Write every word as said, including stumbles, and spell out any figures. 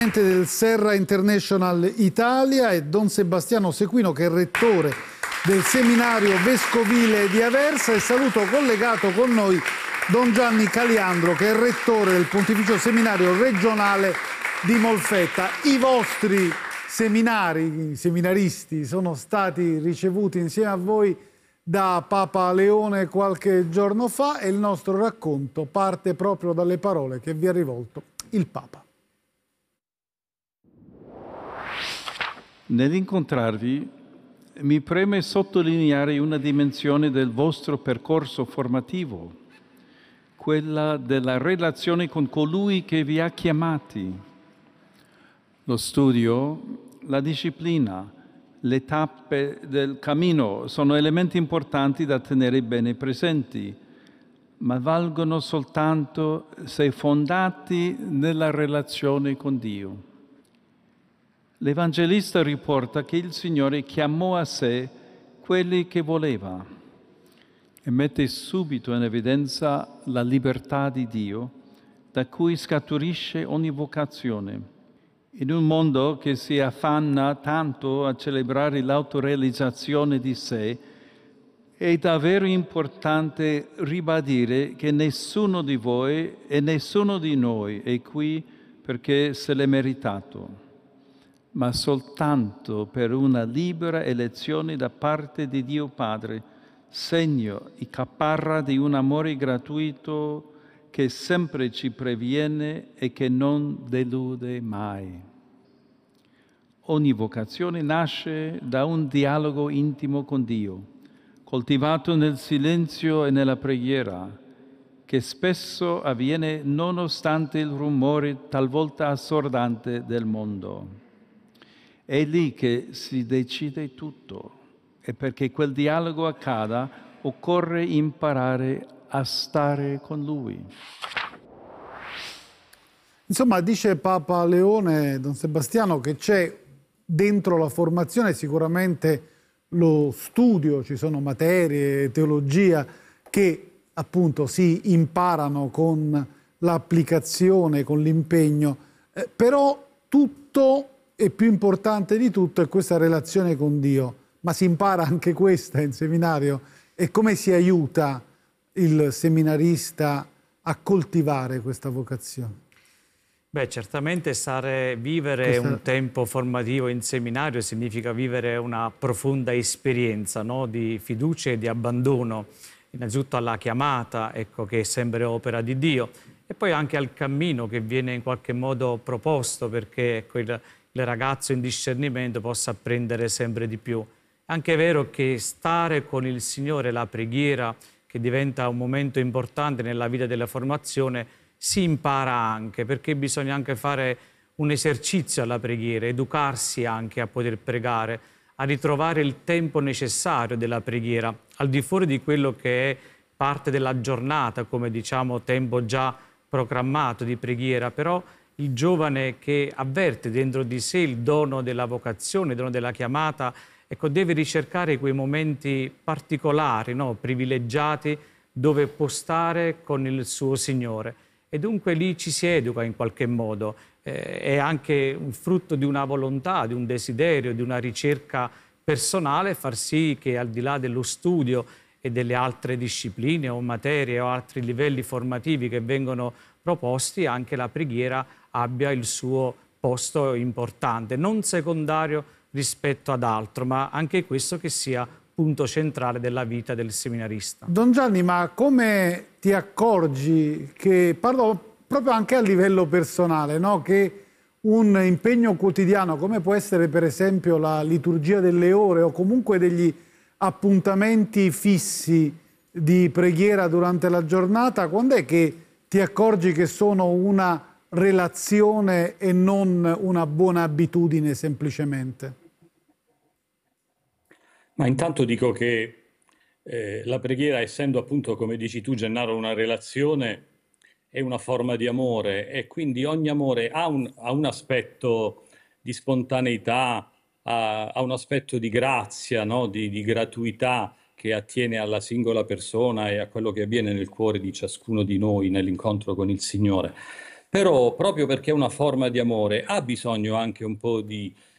Del Serra International Italia e Don Sebastiano Sequino, che è rettore del seminario vescovile di Aversa, e saluto collegato con noi Don Gianni Caliandro, che è rettore del Pontificio Seminario Regionale di Molfetta. I vostri seminari, i seminaristi, sono stati ricevuti insieme a voi da Papa Leone qualche giorno fa e il nostro racconto parte proprio dalle parole che vi ha rivolto il Papa. Nell'incontrarvi mi preme sottolineare una dimensione del vostro percorso formativo, quella della relazione con colui che vi ha chiamati. Lo studio, la disciplina, le tappe del cammino sono elementi importanti da tenere bene presenti, ma valgono soltanto se fondati nella relazione con Dio. L'Evangelista riporta che il Signore chiamò a sé quelli che voleva e mette subito in evidenza la libertà di Dio, da cui scaturisce ogni vocazione. In un mondo che si affanna tanto a celebrare l'autorealizzazione di sé, è davvero importante ribadire che nessuno di voi e nessuno di noi è qui perché se l'è meritato, ma soltanto per una libera elezione da parte di Dio Padre, segno e caparra di un amore gratuito che sempre ci previene e che non delude mai. Ogni vocazione nasce da un dialogo intimo con Dio, coltivato nel silenzio e nella preghiera, che spesso avviene nonostante il rumore talvolta assordante del mondo. È lì che si decide tutto e perché quel dialogo accada occorre imparare a stare con Lui. Insomma, dice Papa Leone, Don Sebastiano, che c'è dentro la formazione sicuramente lo studio, ci sono materie, teologia, che appunto si imparano con l'applicazione, con l'impegno, eh, però tutto... e più importante di tutto è questa relazione con Dio. Ma si impara anche questa in seminario? E come si aiuta il seminarista a coltivare questa vocazione? Beh, certamente stare, vivere questa... un tempo formativo in seminario significa vivere una profonda esperienza, no? Di fiducia e di abbandono, innanzitutto alla chiamata, ecco, che è sempre opera di Dio, e poi anche al cammino che viene in qualche modo proposto, perché ecco, il, il ragazzo in discernimento possa apprendere sempre di più. È anche vero che stare con il Signore, la preghiera, che diventa un momento importante nella vita della formazione, si impara anche, perché bisogna anche fare un esercizio alla preghiera, educarsi anche a poter pregare, a ritrovare il tempo necessario della preghiera, al di fuori di quello che è parte della giornata, come diciamo tempo già programmato di preghiera, però il giovane che avverte dentro di sé il dono della vocazione, il dono della chiamata, ecco, deve ricercare quei momenti particolari, no? Privilegiati, dove può stare con il suo Signore. E dunque lì ci si educa in qualche modo. Eh, è anche un frutto di una volontà, di un desiderio, di una ricerca personale, far sì che al di là dello studio e delle altre discipline o materie o altri livelli formativi che vengono proposti, anche la preghiera abbia il suo posto importante, non secondario rispetto ad altro, ma anche questo che sia punto centrale della vita del seminarista. Don Gianni, ma come ti accorgi che, parlo proprio anche a livello personale, no? Che un impegno quotidiano, come può essere per esempio la liturgia delle ore o comunque degli appuntamenti fissi di preghiera durante la giornata, quando è che ti accorgi che sono una relazione e non una buona abitudine semplicemente? Ma intanto dico che eh, la preghiera, essendo appunto, come dici tu, Gennaro, una relazione, è una forma di amore, e quindi ogni amore ha un, ha un aspetto di spontaneità, ha, ha un aspetto di grazia, no? di, di gratuità, che attiene alla singola persona e a quello che avviene nel cuore di ciascuno di noi nell'incontro con il Signore. Però proprio perché è una forma di amore ha bisogno anche un po' di